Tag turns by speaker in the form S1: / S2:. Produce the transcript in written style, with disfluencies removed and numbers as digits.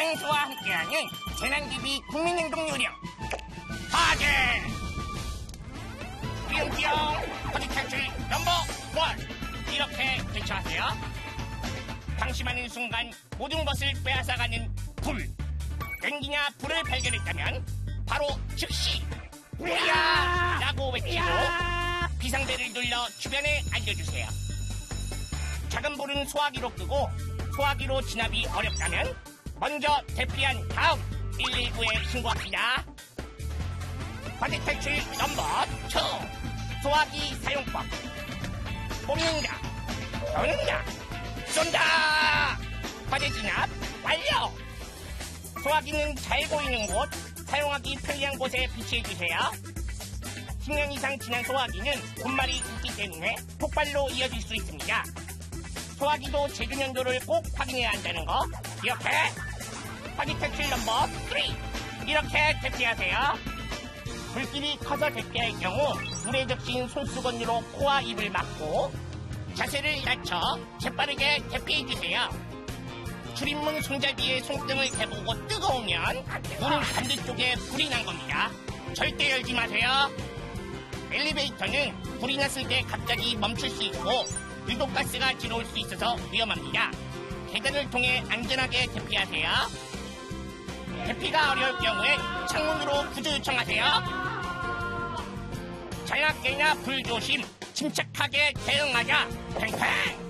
S1: 생수와 함께하는 재난기비 국민행동 요령 화재 띄엄띄엄 화재탈출 넘버 1 이렇게 대처하세요. 방심하는 순간 모든 것을 빼앗아가는 불. 연기냐 불을 발견했다면 바로 즉시 불이야! 라고 외치고 비상벨을 눌러 주변에 알려주세요. 작은 불은 소화기로 끄고 소화기로 진압이 어렵다면 먼저 대피한 다음 119에 신고합니다. 화재탈출 넘버 2 소화기 사용법. 뽑는다, 던다, 쏜다. 화재 진압 완료. 소화기는 잘 보이는 곳, 사용하기 편리한 곳에 비치해주세요. 10년 이상 지난 소화기는 분말이 있기 때문에 폭발로 이어질 수 있습니다. 소화기도 제조 연도를 꼭 확인해야 한다는 거 기억해. 화재탈출 넘버 3 이렇게 대피하세요. 불길이 커서 대피할 경우 물에 적신 손수건으로 코와 입을 막고 자세를 낮춰 재빠르게 대피해주세요. 출입문 손잡이에 손등을 대보고 뜨거우면 문 반대쪽에 불이 난 겁니다. 절대 열지 마세요. 엘리베이터는 불이 났을 때 갑자기 멈출 수 있고 유독가스가 들어올 수 있어서 위험합니다. 계단을 통해 안전하게 대피하세요. 대피가 어려울 경우엔 창문으로 구조 요청하세요. 자연학계나 불조심, 침착하게 대응하자. 팽팽!